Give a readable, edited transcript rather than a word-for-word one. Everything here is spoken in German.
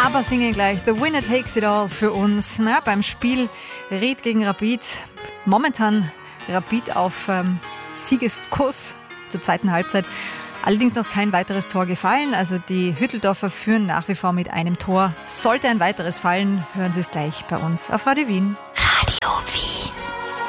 aber singen gleich The Winner Takes It All für uns. Na, beim Spiel Ried gegen Rapid. Momentan Rapid auf Siegeskurs zur zweiten Halbzeit. Allerdings noch kein weiteres Tor gefallen. Also die Hütteldorfer führen nach wie vor mit einem Tor. Sollte ein weiteres fallen, hören Sie es gleich bei uns auf Radio Wien.